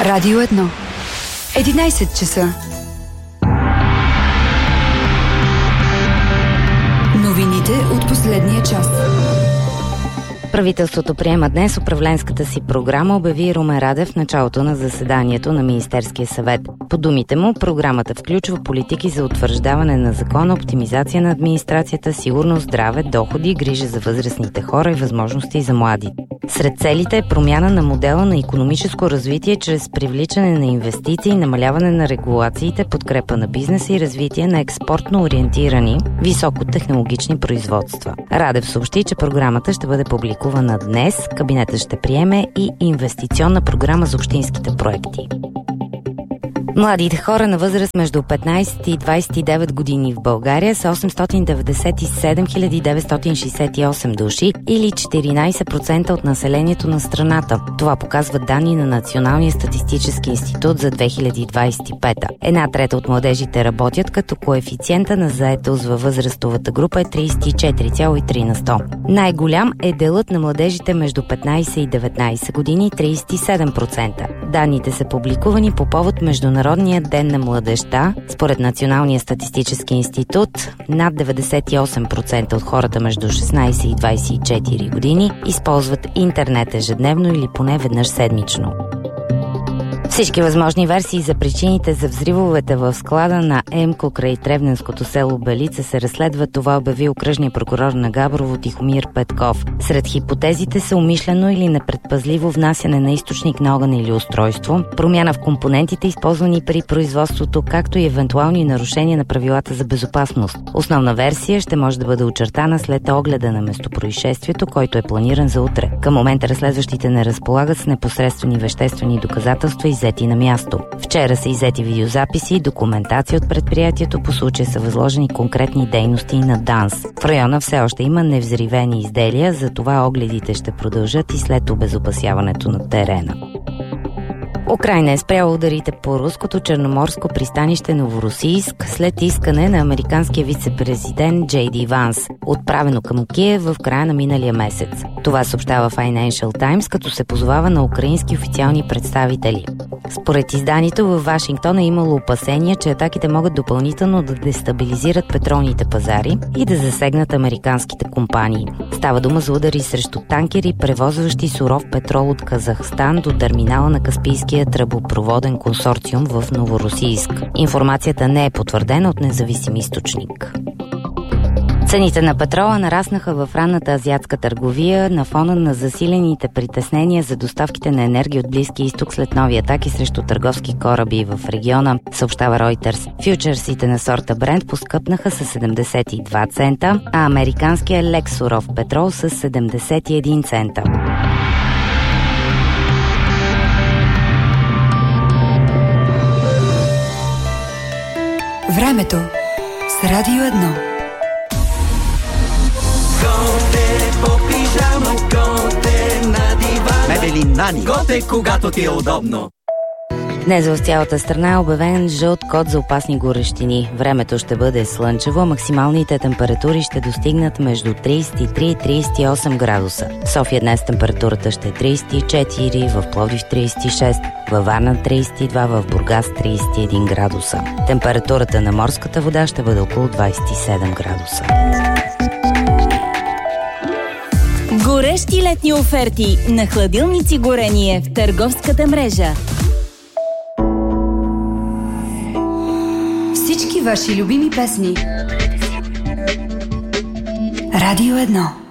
Радио 1. 11 часа. Новините от последния час. Правителството приема днес управленската си програма, обяви Румен Радев в началото на заседанието на Министерския съвет. По думите му, програмата включва политики за утвърждаване на закона, оптимизация на администрацията, сигурност, здраве, доходи, грижа за възрастните хора и възможности за млади. Сред целите е промяна на модела на икономическо развитие чрез привличане на инвестиции, намаляване на регулациите, подкрепа на бизнеса и развитие на експортно ориентирани високотехнологични производства. Радев съобщи, че програмата ще бъде публикувана днес. Кабинетът ще приеме и инвестиционна програма за общинските проекти. Младите хора на възраст между 15 и 29 години в България са 897 968 души или 14% от населението на страната. Това показват данни на Националния статистически институт за 2025. Една трета от младежите работят, като коефициента на заетост във възрастовата група е 34,3 на 100. Най-голям е делът на младежите между 15 и 19 години 37%. Данните са публикувани по повод Международния ден на младежта. Според Националния статистически институт, над 98% от хората между 16 и 24 години използват интернет ежедневно или поне веднъж седмично. Всички възможни версии за причините за взривовете в склада на ЕМКО край Тревненското село Белица се разследва. Това обяви окръжният прокурор на Габрово Тихомир Петков. Сред хипотезите са умишлено или непредпазливо внасяне на източник на огън или устройство, промяна в компонентите, използвани при производството, както и евентуални нарушения на правилата за безопасност. Основна версия ще може да бъде очертана след огледа на местопроизшествието, който е планиран за утре. Към момента разследващите не разполагат с непосредствени веществени доказателства иззети на място. Вчера са иззети видеозаписи и документация от предприятието. По случая са възложени конкретни дейности на ДАНС. В района все още има невзривени изделия, затова огледите ще продължат и след обезопасяването на терена. Украйна е спряла ударите по руското черноморско пристанище Новоросийск след искане на американския вице-президент Джей Ди Ванс, отправено към Киев в края на миналия месец. Това съобщава Financial Times, като се позовава на украински официални представители. Според изданието, във Вашингтон е имало опасения, че атаките могат допълнително да дестабилизират петролните пазари и да засегнат американските компании. Става дума за удари срещу танкери, превозващи суров петрол от Казахстан до терминала на Каспийския тръбопроводен консорциум в Новоросийск. Информацията не е потвърдена от независим източник. Цените на петрола нараснаха в ранната азиатска търговия на фона на засилените притеснения за доставките на енергия от Близкия изток след нови атаки срещу търговски кораби в региона, съобщава Reuters. Фючерсите на сорта Брент поскъпнаха с 72 цента, а американския лек суров петрол с 71 цента. Времето с Радио 1. Мебели Нани. Готе, когато ти е удобно. Днес в цялата страна е обявен жълт код за опасни горещини. Времето ще бъде слънчево, максималните температури ще достигнат между 33 и 38 градуса. В София днес температурата ще е 34, в Пловдив 36, във Варна 32, в Бургас 31 градуса. Температурата на морската вода ще бъде около 27 градуса. Горещи летни оферти на хладилници горение в търговската мрежа. Всички ваши любими песни. Радио 1.